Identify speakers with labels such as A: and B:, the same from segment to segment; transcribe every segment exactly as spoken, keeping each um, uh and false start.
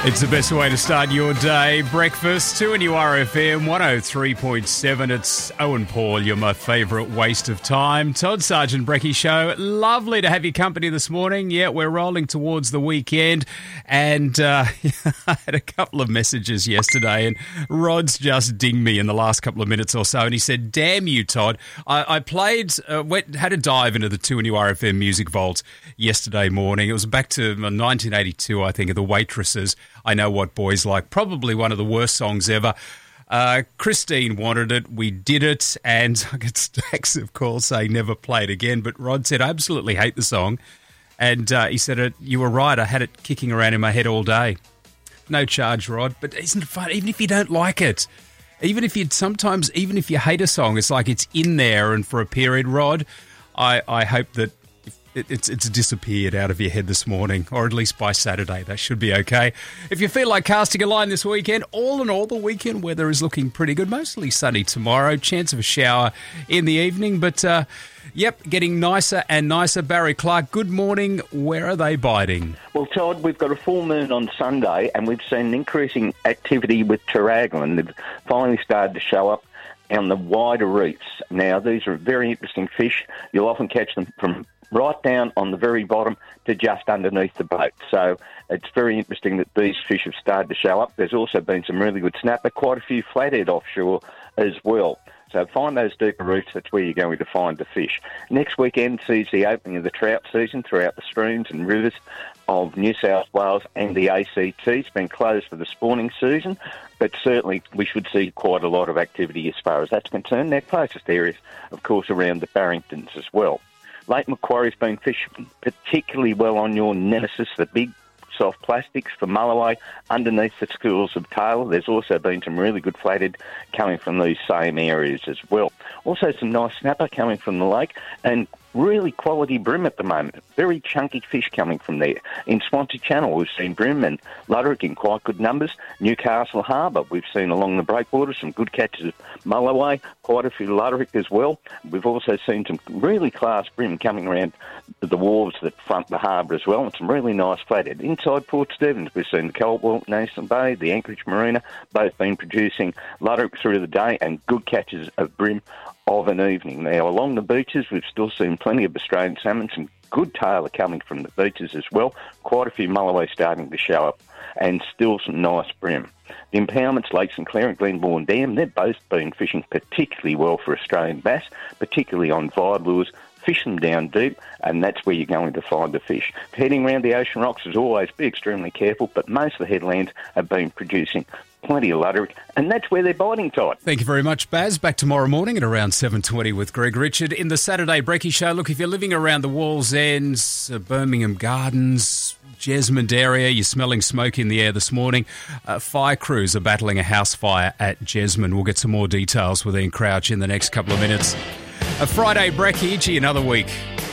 A: It's the best way to start your day. Breakfast, two N U R F M, one oh three point seven. It's Owen Paul, you're my favourite waste of time. Todd Sargent Brecky Show. Lovely to have your company this morning. Yeah, we're rolling towards the weekend. And uh, I had a couple of messages yesterday and Rod's just dinged me in the last couple of minutes or so. And he said, damn you, Todd. I, I played, uh, went, had a dive into the two N U R F M Music Vault yesterday morning. It was back to nineteen eighty-two, I think, of the Waitresses. I Know What Boys Like, probably one of the worst songs ever. Uh, Christine wanted it, we did it, and I get stacks of calls saying never play it again, but Rod said, I absolutely hate the song, and uh, he said, you were right, I had it kicking around in my head all day. No charge, Rod, but isn't it fun, even if you don't like it, even if you sometimes, even if you hate a song, it's like it's in there, and for a period, Rod, I, I hope that It, it's it's disappeared out of your head this morning, or at least by Saturday. That should be okay. If you feel like casting a line this weekend, all in all, the weekend weather is looking pretty good. Mostly sunny tomorrow. Chance of a shower in the evening. But, uh, yep, getting nicer and nicer. Barry Clark, good morning. Where are they biting?
B: Well, Todd, we've got a full moon on Sunday, and we've seen increasing activity with Tarragolin. They've finally started to show up on the wider reefs. Now, these are very interesting fish. You'll often catch them from right down on the very bottom to just underneath the boat. So it's very interesting that these fish have started to show up. There's also been some really good snapper, quite a few flathead offshore as well. So find those deeper reefs, that's where you're going to find the fish. Next weekend sees the opening of the trout season throughout the streams and rivers of New South Wales and the A C T. It's been closed for the spawning season, but certainly we should see quite a lot of activity as far as that's concerned. Their closest areas, of course, around the Barringtons as well. Lake Macquarie's been fished particularly well on your nemesis, the big soft plastics for mulloway underneath the schools of Taylor. There's also been some really good flathead coming from these same areas as well. Also some nice snapper coming from the lake and really quality bream at the moment. Very chunky fish coming from there. In Swansea Channel, we've seen bream and luderick in quite good numbers. Newcastle Harbour, we've seen along the breakwater some good catches of mulloway, quite a few luderick as well. We've also seen some really class bream coming around the wharves that front the harbour as well, and some really nice flathead. Inside Port Stephens, we've seen the Caldwell National Bay, the Anchorage Marina, both been producing luderick through the day and good catches of bream of an evening. Now, along the beaches, we've still seen plenty of Australian salmon, some good tailor coming from the beaches as well, quite a few mulloway starting to show up, and still some nice bream. The impoundments, Lake St Clair and Glenbourne Dam, they've both been fishing particularly well for Australian bass, particularly on vibe lures. Fish them down deep, and that's where you're going to find the fish. Heading around the ocean rocks, as always, be extremely careful, but most of the headlands have been producing plenty of luderick, and that's where they're biting, Todd.
A: Thank you very much, Baz. Back tomorrow morning at around seven twenty with Greg Richard in the Saturday Brecky Show. Look, if you're living around the Wallsends, uh, Birmingham Gardens, Jesmond area, you're smelling smoke in the air this morning. Uh, fire crews are battling a house fire at Jesmond. We'll get some more details with Ian Crouch in the next couple of minutes. A Friday Brecky, gee, another week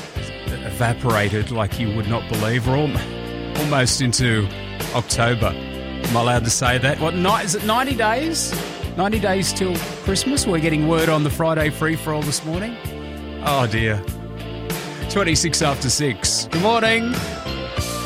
A: evaporated like you would not believe. We're al- almost into October. Am I allowed to say that? What, ni- is it ninety days? ninety days till Christmas? We're getting word on the Friday free-for-all this morning. Oh, dear. twenty-six after six. Good morning.